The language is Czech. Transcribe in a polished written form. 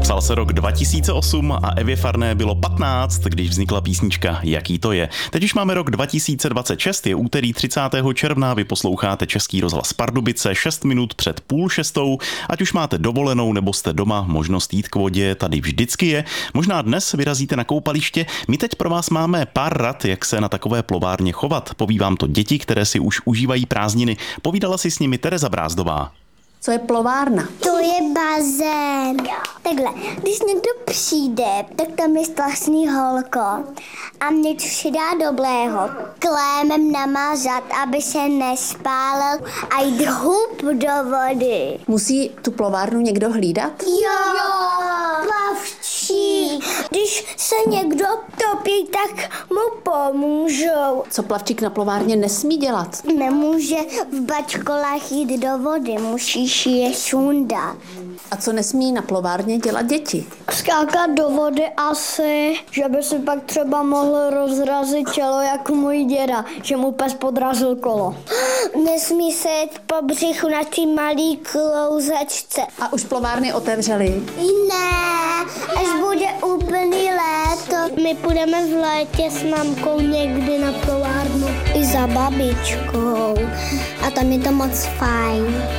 Psal se rok 2008 a Evě Farné bylo 15, když vznikla písnička Jaký to je. Teď už máme rok 2026, je úterý 30. června, vy posloucháte Český rozhlas Pardubice 6 minut před 5:30. Ať už máte dovolenou nebo jste doma, možnost jít k vodě tady vždycky je. Možná dnes vyrazíte na koupaliště. My teď pro vás máme pár rad, jak se na takové plovárně chovat. Poví vám to děti, které si už užívají prázdniny. Povídala si s nimi Tereza Brázdová. Co je plovárna? To je bazén. Takhle, když někdo přijde, tak tam je strašný holko a něco si dá dobrého. Klémem namazat, aby se nespálil a jít hub do vody. Musí tu plovárnu někdo hlídat? Jo, plavčí. Když se někdo topí, tak mu pomůžou. Co plavčík na plovárně nesmí dělat? Nemůže v bačkolách jít do vody, musíš je sundat. A co nesmí na plovárně dělat děti? Skákat do vody asi, že by si pak třeba mohl rozrazit tělo jako můj děda, že mu pes podrazil kolo. Nesmí se jet po břichu na té malý klouzačce. A už plovárny otevřely? Ne, až bude úplný léto. My půjdeme v létě s mamkou někdy na plovárnu i za babičkou. A tam je to moc fajn.